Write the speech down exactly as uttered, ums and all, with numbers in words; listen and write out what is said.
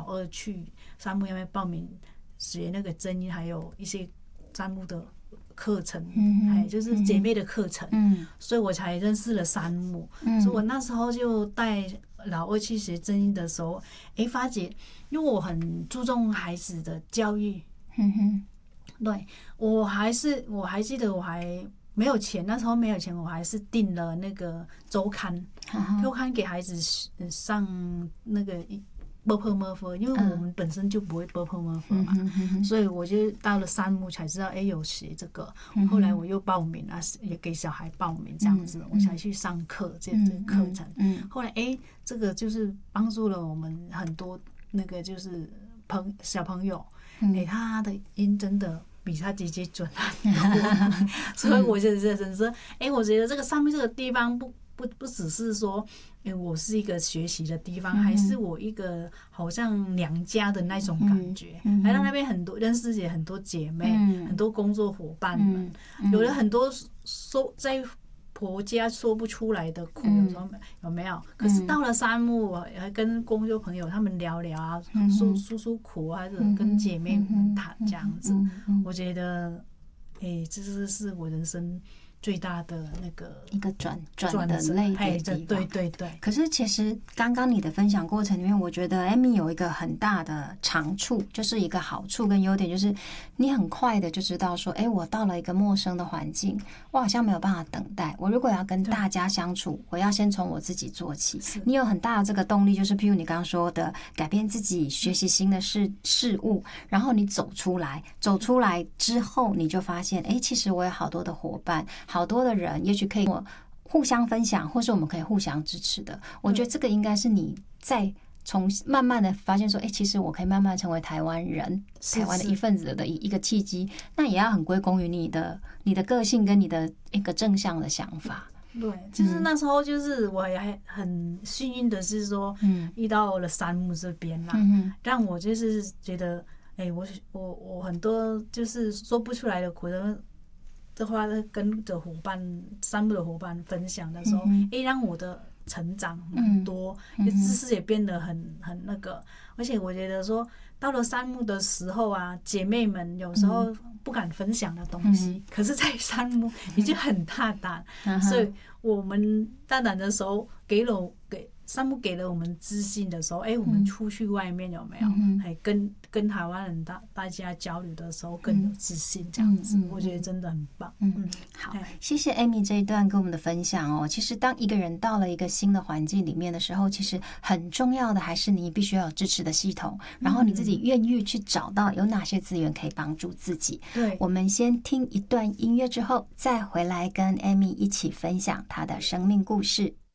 老二去山木那边报名学那个真音，还有一些山木的课程，嗯，哎，就是姐妹的课程，嗯，所以我才认识了山木。嗯，所以我那时候就带老二去学真音的时候，哎，发觉因为我很注重孩子的教育，嗯哼，对，我还是我还记得我还没有钱，那时候没有钱，我还是订了那个周刊，周刊给孩子上那个。波破摩佛，因为我们本身就不会波破摩佛嘛，嗯、所以我就到了山木才知道，哎、欸，有学这个。后来我又报名啊，也给小孩报名这样子，嗯、我才去上课这这个课程。嗯嗯、后来，哎、欸，这个就是帮助了我们很多那个就是朋小朋友，哎、欸，他的音真的比他姐姐准很多，所以我就觉得说，哎、欸，我觉得这个上面这个地方不。不不只是说，欸，我是一个学习的地方，嗯、还是我一个好像娘家的那种感觉。嗯、来到那边很多认识也很多姐妹，嗯、很多工作伙伴们，嗯、有了很多说在婆家说不出来的苦，嗯、有时候有没有？可是到了山木，我还跟工作朋友他们聊聊啊，嗯、诉诉诉苦啊，或者跟姐妹们谈这样子，嗯嗯、我觉得，哎，欸，这是是我人生最大的那个一个转转的类的地方， 对对对。 可是其实刚刚你的分享过程里面，我觉得 Amy 有一个很大的长处，就是一个好处跟优点，就是你很快的就知道说，哎，我到了一个陌生的环境，我好像没有办法等待。我如果要跟大家相处，我要先从我自己做起。你有很大的这个动力，就是譬如你刚刚说的，改变自己，学习新的事事物，然后你走出来，走出来之后，你就发现，哎，其实我有好多的伙伴。好多的人也许可以互相分享，或是我们可以互相支持的。我觉得这个应该是你在从慢慢的发现说，哎，其实我可以慢慢成为台湾人，台湾的一份子的一个契机。那也要很归功于你的你的个性跟你的一个正向的想法。 对，就是那时候就是我也还很幸运的是说，嗯，遇到了山木这边啦，嗯，让我就是觉得，哎，我我我很多就是说不出来的苦的。这话跟着伙伴、山木的伙伴分享的时候，嗯、诶，让我的成长很多，嗯、知识也变得很很那个。而且我觉得说，到了山木的时候啊，姐妹们有时候不敢分享的东西，嗯、可是，在山木已经很大胆，嗯、所以我们大胆的时候，给了给。山木给了我们自信的时候，哎、欸，我们出去外面有没有？哎、嗯，跟跟台湾人大大家交流的时候更有自信，这样子，嗯、我觉得真的很棒。 嗯嗯，好，谢谢 Amy 这一段跟我们的分享哦。其实，当一个人到了一个新的环境里面的时候，其实很重要的还是你必须要有支持的系统，然后你自己愿意去找到有哪些资源可以帮助自己。 对， 我们先听一段音乐之后，再回来跟 Amy 一起分享她的生命故事。